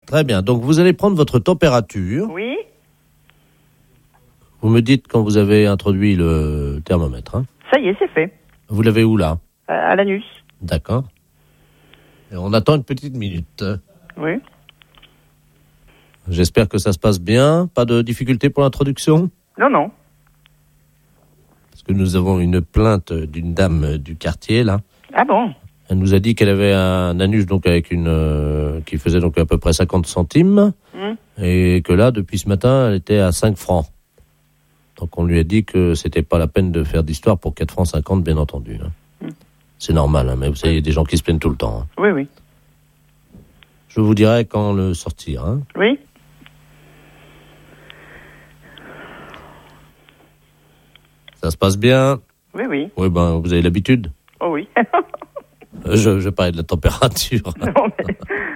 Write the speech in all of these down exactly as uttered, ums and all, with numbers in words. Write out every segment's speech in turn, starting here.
Très bien. Donc, vous allez prendre votre température. Oui. Vous me dites quand vous avez introduit le thermomètre. Hein. Ça y est, c'est fait. Vous l'avez où, là ? À, à l'anus. D'accord. Et on attend une petite minute. Oui. J'espère que ça se passe bien. Pas de difficulté pour l'introduction ? Non, non. Parce que nous avons une plainte d'une dame du quartier, là. Ah bon ? Elle nous a dit qu'elle avait un anus donc avec une euh, qui faisait donc à peu près cinquante centimes Hum. et que là, depuis ce matin, elle était à cinq francs. Donc on lui a dit que c'était pas la peine de faire d'histoire pour quatre francs cinquante, bien entendu. Hein. Hum. C'est normal, hein, mais vous savez, il y a des gens qui se plaignent tout le temps. Hein. Oui, oui. Je vous dirai quand le sortir. Hein. Oui. Ça se passe bien ? Oui, oui. Oui, ben, vous avez l'habitude. Oh oui. Je, je parlais de la température. Non, mais...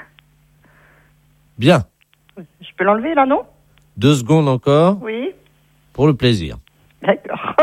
Bien. Je peux l'enlever, là, non ? Deux secondes encore Oui. pour le plaisir. D'accord.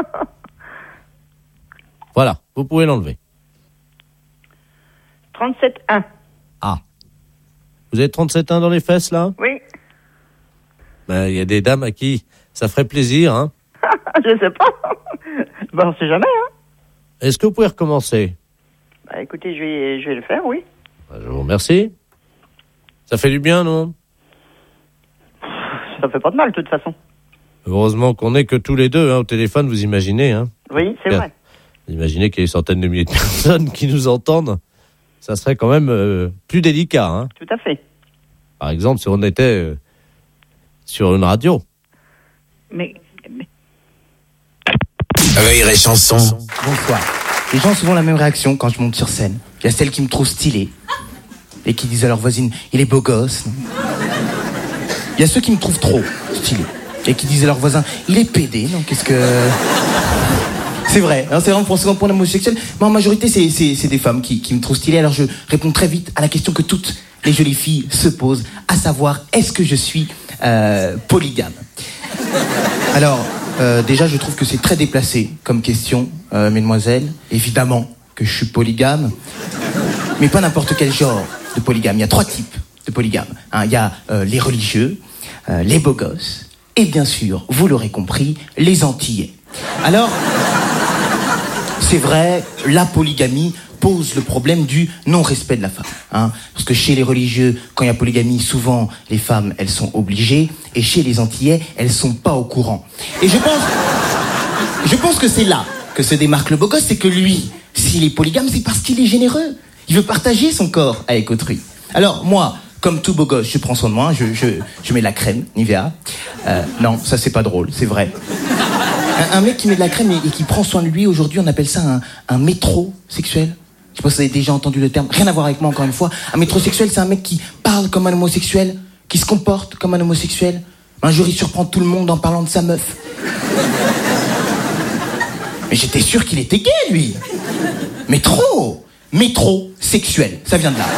Voilà, vous pouvez l'enlever. trente-sept un. Ah. Vous avez trente-sept un dans les fesses, là ? Oui. Ben, il y a des dames à qui ça ferait plaisir, hein. Je sais pas. Ben, on sait jamais, hein. Est-ce que vous pouvez recommencer ? Bah, écoutez, je vais, je vais le faire, oui. Ben, je vous remercie. Ça fait du bien, non ? Ça fait pas de mal, de toute façon. Heureusement qu'on n'est que tous les deux hein, au téléphone, vous imaginez, hein. Oui, c'est vrai. Vous imaginez qu'il y a des centaines de milliers de personnes qui nous entendent. Ça serait quand même euh, plus délicat, hein. Tout à fait. Par exemple, si on était euh, sur une radio. Mais... mais... Rire et chanson. Bonsoir. Les gens ont souvent la même réaction quand je monte sur scène. Il y a celles qui me trouvent stylé et qui disent à leur voisine « il est beau gosse ». Il y a ceux qui me trouvent trop stylé et qui disent à leur voisin « il est pédé ». Non, qu'est-ce que... C'est vrai, hein, c'est vraiment pour souvent pour l'homosexuel. Mais en majorité, c'est, c'est, c'est des femmes qui, qui me trouvent stylé. Alors je réponds très vite à la question que toutes les jolies filles se posent, à savoir, est-ce que je suis euh, polygame ? Alors... Euh, déjà, je trouve que c'est très déplacé comme question, euh, mesdemoiselles. Évidemment que je suis polygame, mais pas n'importe quel genre de polygame. Il y a trois types de polygame. Hein, il y a euh, les religieux, euh, les beaux gosses, et bien sûr, vous l'aurez compris, les Antillais. Alors, c'est vrai, la polygamie pose le problème du non-respect de la femme. Hein, parce que chez les religieux, quand il y a polygamie, souvent, les femmes, elles sont obligées. Et chez les Antillais, elles sont pas au courant. Et je pense, je pense que c'est là que se démarque le beau gosse, c'est que lui, s'il est polygame, c'est parce qu'il est généreux. Il veut partager son corps avec autrui. Alors, moi, comme tout beau gosse, je prends soin de moi, je, je, je mets de la crème, Nivea. Euh, non, ça c'est pas drôle, c'est vrai. Un, un mec qui met de la crème et, et qui prend soin de lui, aujourd'hui, on appelle ça un, un métrosexuel. Je sais pas si vous avez déjà entendu le terme. Rien à voir avec moi, encore une fois. Un métrosexuel, c'est un mec qui parle comme un homosexuel, qui se comporte comme un homosexuel. Un jour, il surprend tout le monde en parlant de sa meuf. Mais j'étais sûr qu'il était gay, lui. Métro. Métrosexuel. Ça vient de là.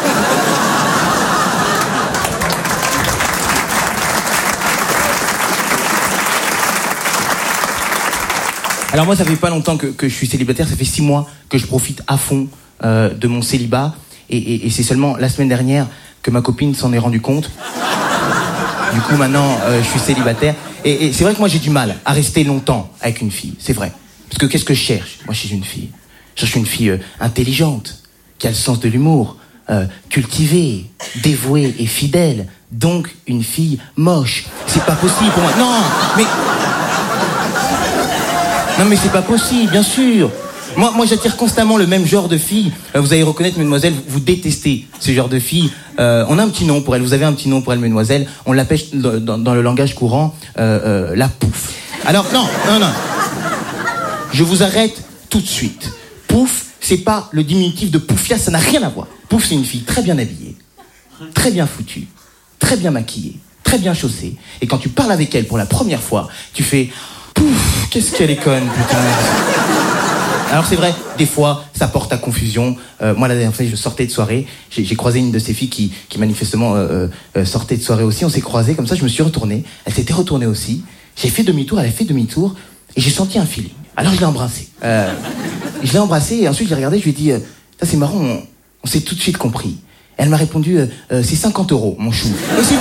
Alors moi, ça fait pas longtemps que, que je suis célibataire. Ça fait six mois que je profite à fond euh, de mon célibat. Et, et, et c'est seulement la semaine dernière que ma copine s'en est rendue compte. Du coup, maintenant, euh, je suis célibataire. Et, et c'est vrai que moi, j'ai du mal à rester longtemps avec une fille. C'est vrai. Parce que qu'est-ce que je cherche, moi, chez une fille ? Je cherche une fille euh, intelligente, qui a le sens de l'humour, euh, cultivée, dévouée et fidèle. Donc, une fille moche. C'est pas possible pour moi. Non, mais... Non, mais c'est pas possible, bien sûr. Moi, moi, j'attire constamment le même genre de fille. Euh, vous allez reconnaître, mesdemoiselles, vous, vous détestez ce genre de fille. Euh, on a un petit nom pour elle. Vous avez un petit nom pour elle, mesdemoiselles. On l'appelle dans, dans, dans le langage courant euh, euh, la pouffe. Alors, non, non, non. Je vous arrête tout de suite. Pouffe, c'est pas le diminutif de poufia, ça n'a rien à voir. Pouffe, c'est une fille très bien habillée, très bien foutue, très bien maquillée, très bien chaussée. Et quand tu parles avec elle pour la première fois, tu fais... Pouf, qu'est-ce qu'elle est conne, putain. Alors c'est vrai, des fois, ça porte à confusion. Euh, moi, la dernière fois, je sortais de soirée, j'ai, j'ai croisé une de ces filles qui, qui manifestement euh, euh, sortait de soirée aussi. On s'est croisés, comme ça, je me suis retourné. Elle s'était retournée aussi. J'ai fait demi-tour, elle a fait demi-tour, et j'ai senti un feeling. Alors je l'ai embrassée. Euh, je l'ai embrassée, et ensuite je l'ai regardée, je lui ai dit, euh, ça c'est marrant, on, on s'est tout de suite compris. Elle m'a répondu, euh, euh, c'est cinquante euros, mon chou. Et c'est